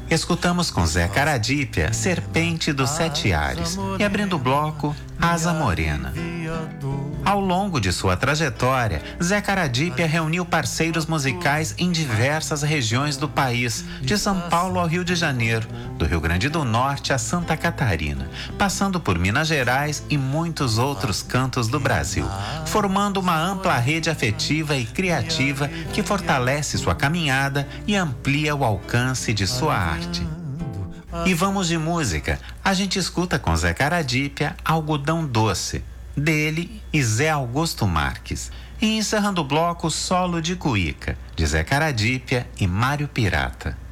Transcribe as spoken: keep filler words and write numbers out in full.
Escutamos com Zé Caradípia, Serpente dos Sete Ares, e abrindo o bloco, Asa Morena. Ao longo de sua trajetória, Zé Caradípia reuniu parceiros musicais em diversas regiões do país, de São Paulo ao Rio de Janeiro, do Rio Grande do Norte a Santa Catarina, passando por Minas Gerais e muitos outros cantos do Brasil, formando uma ampla rede afetiva e criativa que fortalece sua caminhada e amplia o alcance de sua arte. E vamos de música. A gente escuta com Zé Caradípia Algodão Doce, dele e Zé Augusto Marques. E encerrando o bloco, Solo de Cuíca, de Zé Caradípia e Mário Pirata.